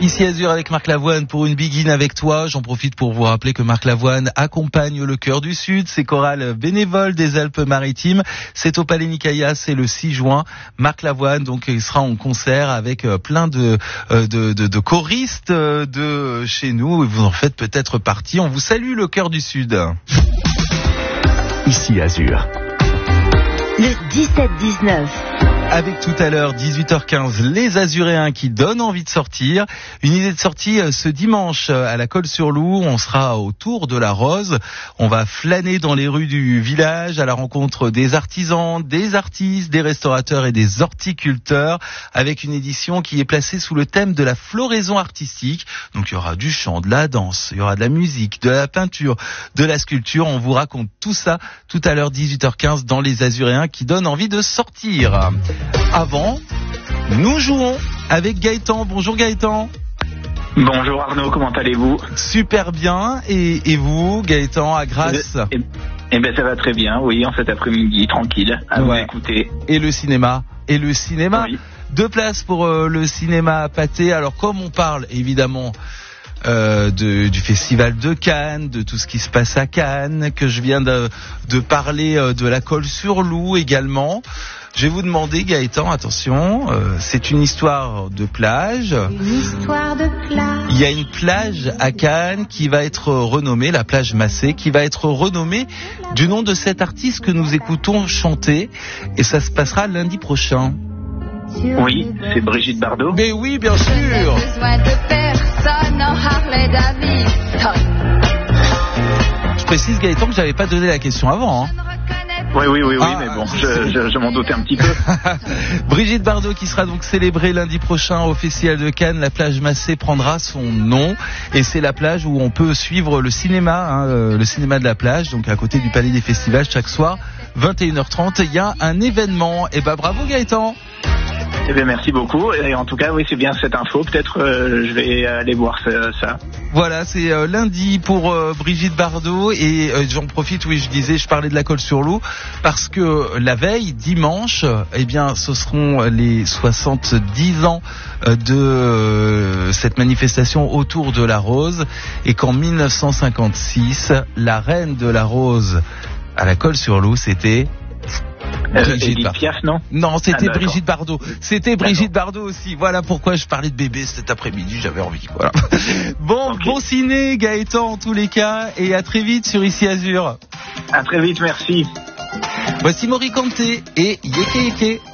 Ici Azur avec Marc Lavoine pour une Begin avec toi. J'en profite pour vous rappeler que Marc Lavoine accompagne le Chœur du Sud, ses chorales bénévoles des Alpes-Maritimes. C'est au Palais Nicaïa, c'est le 6 juin. Marc Lavoine, donc, il sera en concert avec plein de choristes de chez nous. Vous en faites peut-être partie. On vous salue, le Chœur du Sud. Ici Azur. Le 17-19. Avec tout à l'heure, 18h15, les Azuréens qui donnent envie de sortir. Une idée de sortie ce dimanche à la Colle-sur-Loup. On sera autour de la Rose. On va flâner dans les rues du village à la rencontre des artisans, des artistes, des restaurateurs et des horticulteurs, avec une édition qui est placée sous le thème de la floraison artistique. Donc il y aura du chant, de la danse, il y aura de la musique, de la peinture, de la sculpture. On vous raconte tout ça tout à l'heure, 18h15, dans les Azuréens qui donnent envie de sortir. Avant, nous jouons avec Gaëtan. Bonjour Gaëtan. Bonjour Arnaud, comment allez-vous? Super bien. Et vous, Gaëtan, à Grasse? Eh ben ça va très bien, oui, en cet après-midi, tranquille, à vous écouter. Et le cinéma? Oui. 2 places pour le cinéma Pâté. Alors comme on parle évidemment du festival de Cannes, de tout ce qui se passe à Cannes, que je viens de parler de la Colle-sur-Loup également, je vais vous demander, Gaëtan, attention, c'est une histoire de plage. Une histoire de plage. Il y a une plage à Cannes qui va être renommée, la plage Massé, qui va être renommée du nom de cet artiste que nous écoutons chanter. Et ça se passera lundi prochain. Oui, c'est Brigitte Bardot. Mais oui, bien sûr. Je précise, Gaëtan, que j'avais pas donné la question avant, hein. Oui, mais bon, je m'en doutais un petit peu. Brigitte Bardot qui sera donc célébrée lundi prochain au Festival de Cannes. La plage Massé prendra son nom et c'est la plage où on peut suivre le cinéma, le cinéma de la plage, donc à côté du Palais des Festivals chaque soir, 21h30. Il y a un événement. Et bravo Gaëtan. Eh bien, merci beaucoup. Et en tout cas, oui, c'est bien cette info. Peut-être je vais aller voir ça. Voilà, c'est lundi pour Brigitte Bardot. Et j'en profite, je parlais de la Colle-sur-Loup, parce que la veille, dimanche, ce seront les 70 ans de cette manifestation autour de la Rose. Et qu'en 1956, la reine de la Rose à la Colle-sur-Loup, c'était... Edith Piaf, non? Non, c'était Brigitte Bardot. C'était Brigitte Bardot aussi. Voilà pourquoi je parlais de bébé cet après-midi. J'avais envie. Voilà. Bon ciné, Gaëtan, en tous les cas. Et à très vite sur Ici Azur. À très vite, merci. Voici Mori Kanté et Yeke Yeke.